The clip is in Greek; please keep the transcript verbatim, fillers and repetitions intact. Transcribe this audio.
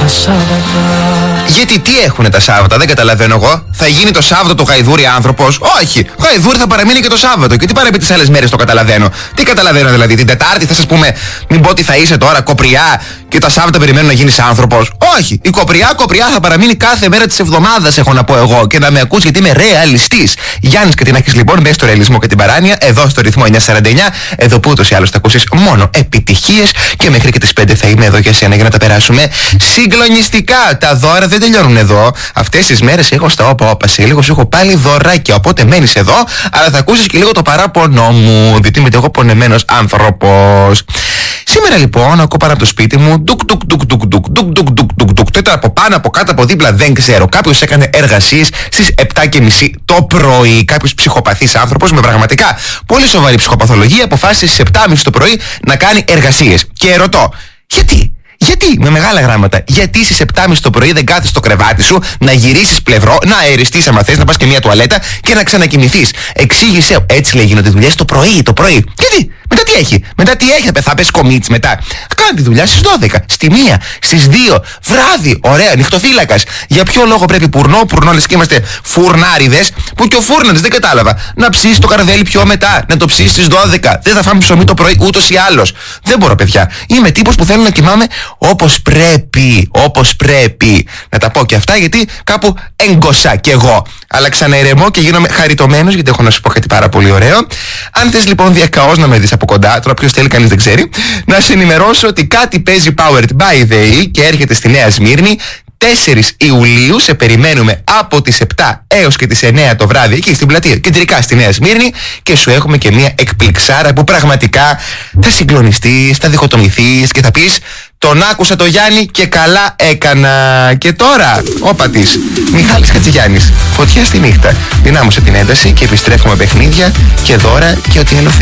τα Σάββατα. Γιατί τι έχουνε τα Σάββατα, δεν καταλαβαίνω εγώ. Θα γίνει το Σάββατο το γαϊδούρι άνθρωπος? Όχι, γαϊδούρι θα παραμείνει και το Σάββατο. Και τι παρέμει τις άλλες μέρες, το καταλαβαίνω. Τι καταλαβαίνω δηλαδή, την Τετάρτη θα σας πούμε, μην πω τι θα είσαι τώρα, κοπριά, και τα Σάββατα περιμένουν να γίνεις άνθρωπος? Όχι, η κοπριά, κοπριά θα παραμείνει κάθε μέρα της εβδομάδας, έχω να πω εγώ. Και να με ακούς γιατί είμαι ρεαλιστής. Γιάννης Κατινάκης λοιπόν, μέσα στο ρεαλισμό και την παράνοια, εδώ στο ρυθμό εννιακόσια σαράντα εννιά, εδώ που ούτως ή άλλως θα ακούσεις μόνο επιτυχίες. Και μέχρι και τις πέντε θα είμαι εδώ για σένα για να τα περάσουμε συγκλονιστικά. Τα δώρα δεν τελειώνουν εδώ. Αυτές τις μέρες έχω στα όπα όπα. Σε λίγο σου έχω πάλι δωράκια. Οπότε μένεις εδώ, αλλά θα ακούσεις και λίγο το παράπονο μου. Διότι είμαι εγώ πονεμένος άνθρωπος. Σήμερα λοιπόν ακούω πάνω από το σπίτι μου ντουκ ντουκ ντουκ ντουκ ντουκ ντουκ ντουκ ντουκ ντουκ ντουκ. Τώρα από πάνω, από κάτω, από δίπλα δεν ξέρω. Κάποιος έκανε εργασίες στις επτά και μισή το πρωί. Κάποιος ψυχοπαθής άνθρωπος με πραγματικά πολύ σοβαρή ψυχοπαθολογία αποφάσισε στις επτά και μισή το πρωί να κάνει εργασίες. Και ρωτώ, γιατί? Γιατί, με μεγάλα γράμματα, γιατί στις επτά και μισή το πρωί δεν κάθεσαι στο κρεβάτι σου, να γυρίσεις πλευρό, να αεριστείς άμα θες, να πας και μια τουαλέτα και να ξανακοιμηθείς? Εξήγησε, έτσι λέει γίνονται δουλειές το πρωί, το πρωί. Γιατί, μετά τι έχει, μετά τι έχει, θα πες κομίτς μετά. Κάνει τη δουλειά στις δώδεκα, στη μία, στις δύο, βράδυ, ωραία, νυχτοφύλακας. Για ποιο λόγο πρέπει πουρνό, πουρνό λες και είμαστε φουρνάριδες, που και ο φούρναρης δεν κατάλαβα. Να ψήσεις το καρδέλι πιο μετά, να το ψήσεις στις δώδεκα. Δεν θα φάμε ψωμί το πρωί ούτως ή άλλως. Δεν μπορώ, παιδιά. Είμαι τύπος που θέλω να κοιμάμαι όπως πρέπει, όπως πρέπει. Να τα πω και αυτά γιατί κάπου έγκωσα κι εγώ. Αλλά ξαναερεμώ και γίνομαι χαριτωμένος γιατί έχω να σου πω κάτι πάρα πολύ ωραίο. Αν θες λοιπόν διακαώς να με δεις από κοντά, τώρα ποιος θέλει κανείς δεν ξέρει, να σε ενημερώσω ότι κάτι παίζει Powered by the E και έρχεται στη Νέα Σμύρνη. τέσσερις Ιουλίου σε περιμένουμε από τις επτά έως και τις εννέα το βράδυ εκεί στην πλατεία κεντρικά στη Νέα Σμύρνη και σου έχουμε και μια εκπληξάρα που πραγματικά θα συγκλονιστείς, θα διχοτομηθείς και θα πεις τον άκουσα το Γιάννη και καλά έκανα. Και τώρα, όπα της, Μιχάλης Χατζηγιάννης, φωτιά στη νύχτα. Δυνάμωσε την ένταση και επιστρέφουμε παιχνίδια και δώρα και ό,τι άλλο θέλει.